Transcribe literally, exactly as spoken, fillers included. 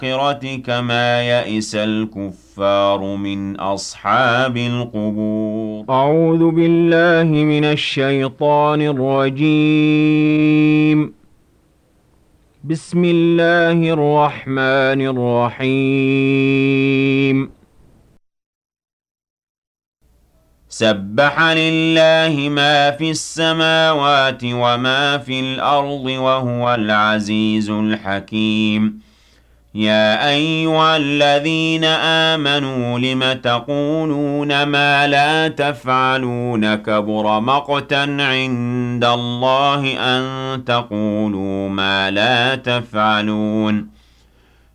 الآخرة كما يئس الكفار من أصحاب القبور. أعوذ بالله من الشيطان الرجيم. بسم الله الرحمن الرحيم. سبح لله ما في السماوات وما في الأرض وهو العزيز الحكيم. يا أيها الذين آمنوا لم تقولون ما لا تفعلون كبر مقتا عند الله أن تقولوا ما لا تفعلون